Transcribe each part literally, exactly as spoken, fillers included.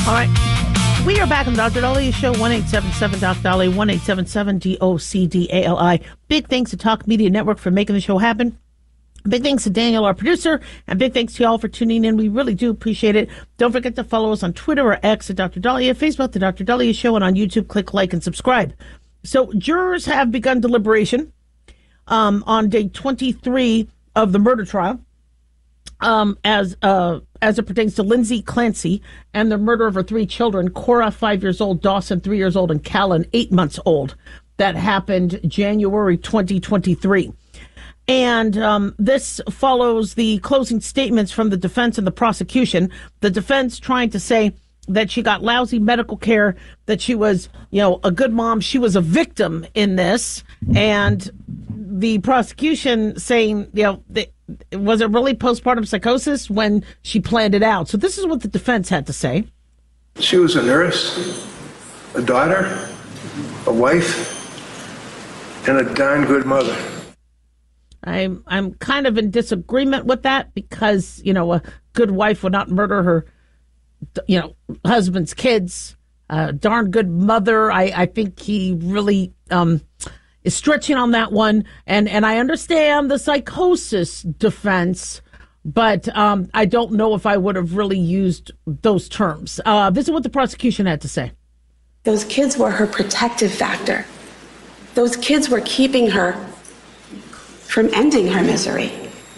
All right. We are back on the Doctor Dolly Show, one eight seven seven Doc Dolly, one eight seven seven D O C D A L I. Big thanks to Talk Media Network for making the show happen. Big thanks to Daniel, our producer, and big thanks to y'all for tuning in. We really do appreciate it. Don't forget to follow us on Twitter or X at Doctor Dahlia, Facebook, The Doctor Dahlia Show, and on YouTube, click like and subscribe. So jurors have begun deliberation um, on day twenty-three of the murder trial um, as uh, as it pertains to Lindsay Clancy and the murder of her three children, Cora, five years old, Dawson, three years old, and Callan, eight months old. That happened January twenty twenty-three. And um, this follows the closing statements from the defense and the prosecution. The defense trying to say that she got lousy medical care, that she was, you know, a good mom. She was a victim in this. And the prosecution saying, you know, that, was it really postpartum psychosis when she planned it out? So this is what the defense had to say. She was a nurse, a daughter, a wife, and a darn good mother. I'm I'm kind of in disagreement with that because, you know, a good wife would not murder her, you know, husband's kids. A darn good mother. I, I think he really um, is stretching on that one. And, and I understand the psychosis defense, but um, I don't know if I would have really used those terms. Uh, this is what the prosecution had to say. Those kids were her protective factor. Those kids were keeping her from ending her misery.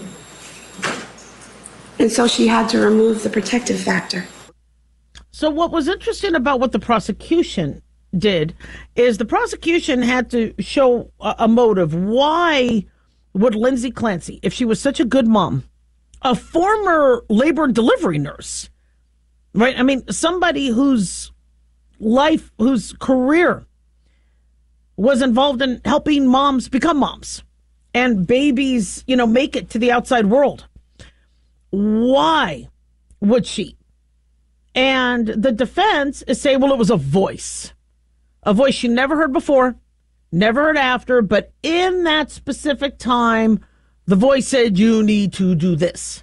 And so she had to remove the protective factor. So what was interesting about what the prosecution did is the prosecution had to show a, a motive. Why would Lindsay Clancy, if she was such a good mom, a former labor and delivery nurse, right? I mean, somebody whose life, whose career was involved in helping moms become moms and babies, you know, make it to the outside world. Why would she? And the defense is saying, well, it was a voice. A voice she never heard before, never heard after, but in that specific time, the voice said, you need to do this.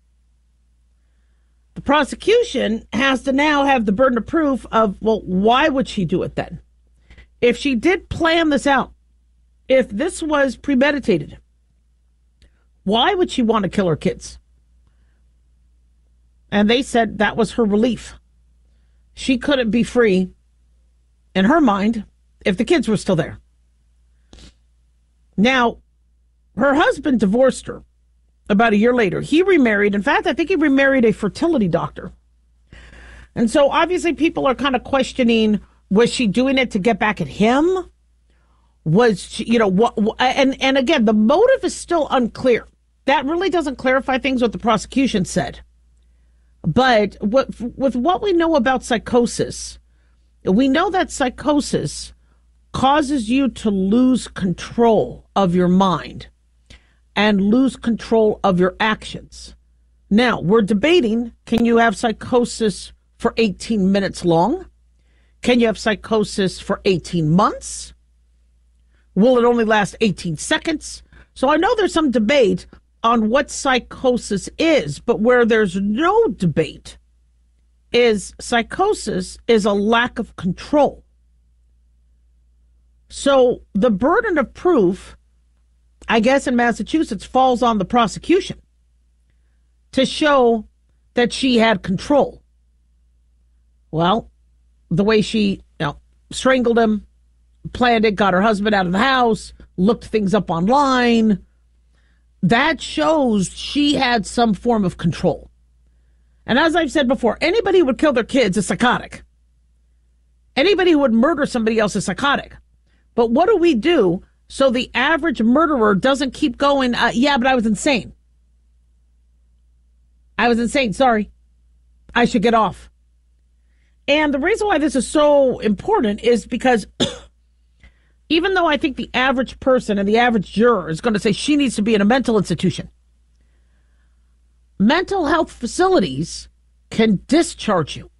The prosecution has to now have the burden of proof of, well, why would she do it then? If she did plan this out, if this was premeditated, why would she want to kill her kids? And they said that was her relief. She couldn't be free, in her mind, if the kids were still there. Now, her husband divorced her about a year later. He remarried. In fact, I think he remarried a fertility doctor. And so obviously people are kind of questioning, was she doing it to get back at him? Was she, you know, what, and, and again, the motive is still unclear. That really doesn't clarify things what the prosecution said. But what, with what we know about psychosis, we know that psychosis causes you to lose control of your mind and lose control of your actions. Now, we're debating, can you have psychosis for eighteen minutes long? Can you have psychosis for eighteen months? Will it only last eighteen seconds? So I know there's some debate on what psychosis is, but where there's no debate is psychosis is a lack of control. So the burden of proof, I guess in Massachusetts, falls on the prosecution to show that she had control. Well, the way she, you know, strangled him, planned it, got her husband out of the house, looked things up online, that shows she had some form of control. And as I've said before, anybody who would kill their kids is psychotic. Anybody who would murder somebody else is psychotic. But what do we do so the average murderer doesn't keep going, uh, yeah, but I was insane. I was insane, sorry. I should get off. And the reason why this is so important is because even though I think the average person and the average juror is going to say she needs to be in a mental institution, mental health facilities can discharge you.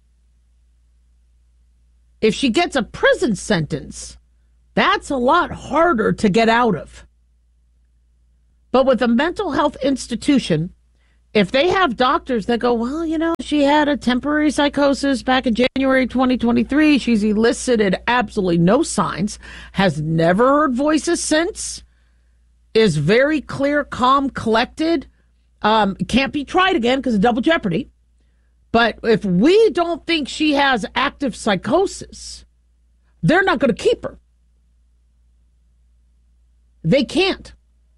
If she gets a prison sentence, that's a lot harder to get out of. But with a mental health institution, if they have doctors that go, well, you know, she had a temporary psychosis back in January twenty twenty-three. She's elicited absolutely no signs, has never heard voices since, is very clear, calm, collected, um, can't be tried again because of double jeopardy. But if we don't think she has active psychosis, they're not going to keep her. They can't.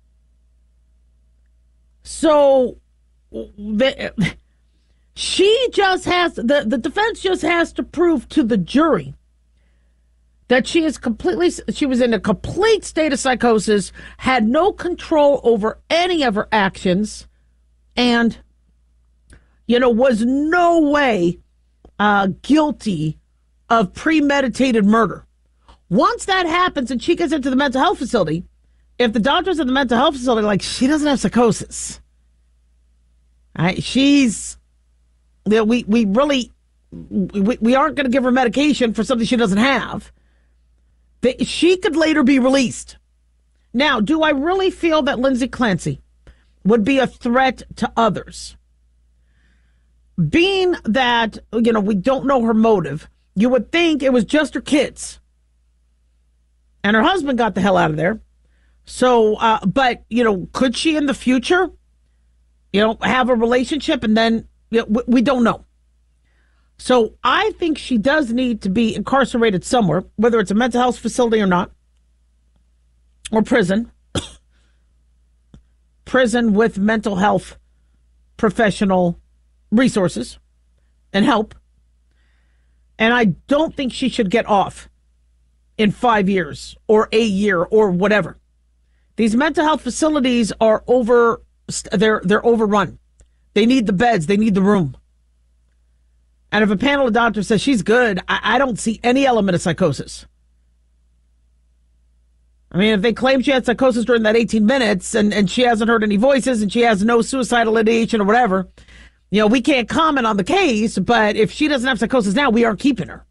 So the, she just has, the, the defense just has to prove to the jury that she is completely, she was in a complete state of psychosis, had no control over any of her actions, and, you know, was no way uh, guilty of premeditated murder. Once that happens and she gets into the mental health facility, if the doctors at the mental health facility are like, she doesn't have psychosis, right? She's, you know, we, we really, we, we aren't going to give her medication for something she doesn't have. They, she could later be released. Now, do I really feel that Lindsay Clancy would be a threat to others? Being that, you know, we don't know her motive, you would think it was just her kids. And her husband got the hell out of there. So, uh, but, you know, could she in the future, you know, have a relationship and then, you know, we, we don't know. So I think she does need to be incarcerated somewhere, whether it's a mental health facility or not, or prison. Prison with mental health professional resources and help. And I don't think she should get off in five years or a year or whatever. These mental health facilities are over, they're, they're overrun. They need the beds. They need the room. And if a panel of doctors says she's good, I, I don't see any element of psychosis. I mean, if they claim she had psychosis during that eighteen minutes and, and she hasn't heard any voices and she has no suicidal ideation or whatever, you know, we can't comment on the case, but if she doesn't have psychosis now, we aren't keeping her.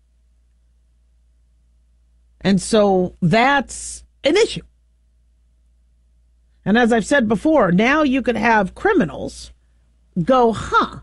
And so that's an issue. And as I've said before, now you could have criminals go, huh,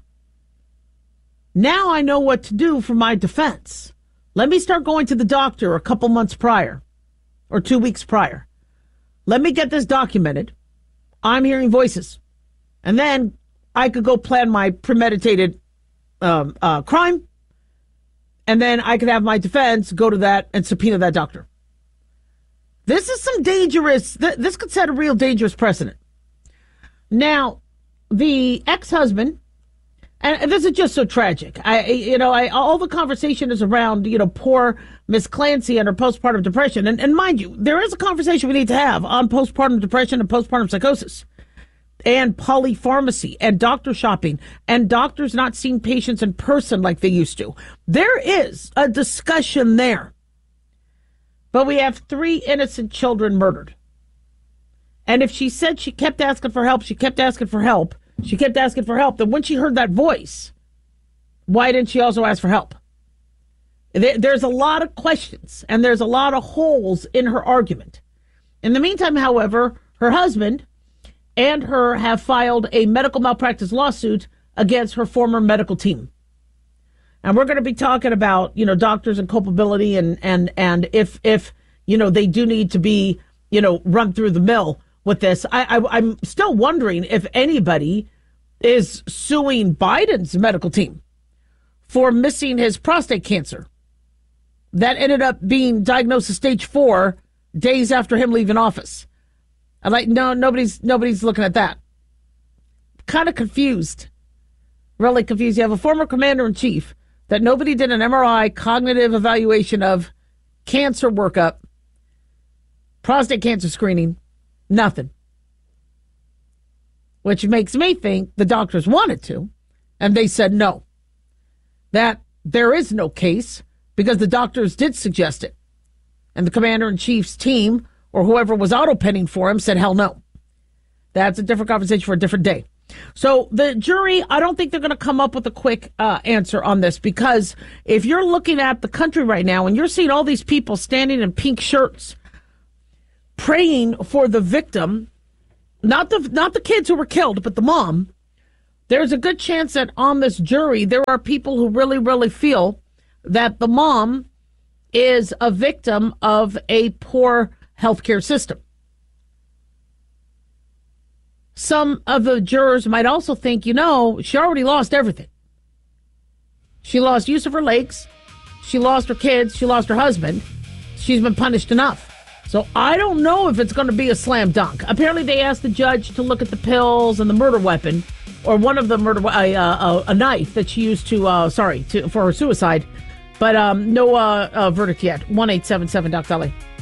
now I know what to do for my defense. Let me start going to the doctor a couple months prior or two weeks prior. Let me get this documented. I'm hearing voices. And then I could go plan my premeditated um, uh, crime. And then I could have my defense go to that and subpoena that doctor. This is some dangerous, th- this could set a real dangerous precedent. Now, the ex-husband, and this is just so tragic. I, you know, I, all the conversation is around, you know, poor Miss Clancy and her postpartum depression. And, and mind you, there is a conversation we need to have on postpartum depression and postpartum psychosis and polypharmacy and doctor shopping and doctors not seeing patients in person like they used to. There is a discussion there. But we have three innocent children murdered. And if she said she kept asking for help, she kept asking for help, she kept asking for help, then when she heard that voice, why didn't she also ask for help? There's a lot of questions, and there's a lot of holes in her argument. In the meantime, however, her husband and her have filed a medical malpractice lawsuit against her former medical team. And we're going to be talking about, you know, doctors and culpability and, and, and if, if, you know, they do need to be, you know, run through the mill with this. I, I, I'm still wondering if anybody is suing Biden's medical team for missing his prostate cancer that ended up being diagnosed as stage four days after him leaving office. I'm like, no, nobody's, nobody's looking at that. Kind of confused, really confused. You have a former commander in chief that nobody did an M R I cognitive evaluation of, cancer workup, prostate cancer screening, nothing. Which makes me think the doctors wanted to, and they said no. That there is no case because the doctors did suggest it. And the commander-in-chief's team, or whoever was auto-penning for him, said hell no. That's a different conversation for a different day. So the jury, I don't think they're going to come up with a quick uh, answer on this, because if you're looking at the country right now and you're seeing all these people standing in pink shirts praying for the victim, not the not the kids who were killed, but the mom, there's a good chance that on this jury, there are people who really, really feel that the mom is a victim of a poor healthcare system. Some of the jurors might also think, you know, she already lost everything. She lost use of her legs. She lost her kids. She lost her husband. She's been punished enough. So I don't know if it's going to be a slam dunk. Apparently they asked the judge to look at the pills and the murder weapon, or one of the murder, uh, uh, a knife that she used to, uh, sorry, to, for her suicide. But um, no uh, uh, verdict yet. one eight seven seven Doc Dolly.